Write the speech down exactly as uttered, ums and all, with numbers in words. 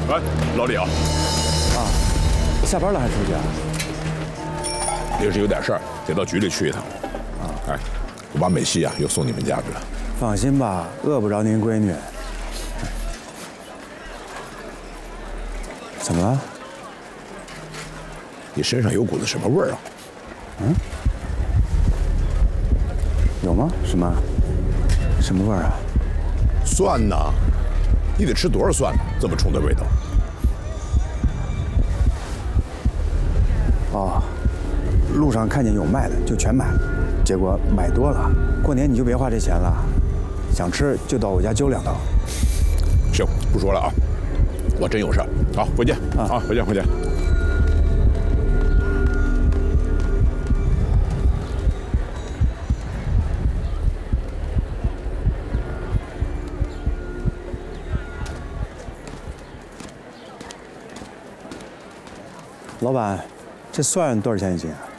喂，老李啊， 啊，下班了还出去啊？ 临时有点事儿，得到局里去一趟。啊，哎，我把美西啊又送你们家去了。 放心吧，饿不着您闺女。怎么了？ 你身上有股子什么味儿啊？ 嗯？有吗？什么？什么味儿啊？ 蒜呐！你得吃多少蒜呢？这么冲的味道。 哦，路上看见有卖的就全买，结果买多了，过年你就别花这钱了。想吃就到我家揪两刀。 行，不说了啊，我真有事儿。好，回见啊，啊，回见，回见。 老板，这蒜多少钱一斤啊？